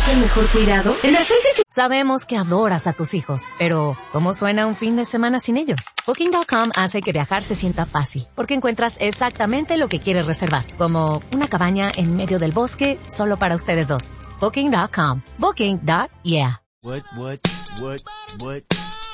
el mejor cuidado? El hacer que Sabemos que adoras a tus hijos, pero ¿cómo suena un fin de semana sin ellos? Booking.com hace que viajar se sienta fácil, porque encuentras exactamente lo que quieres reservar, como una cabaña en medio del bosque solo para ustedes dos. Booking.com. Booking.yeah. What?